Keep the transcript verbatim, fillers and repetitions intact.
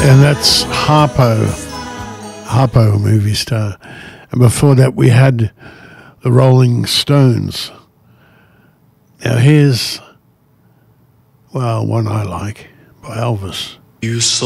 And that's Harpo, Harpo movie star. And before that we had the Rolling Stones. Now here's, well, one I like by Elvis. You saw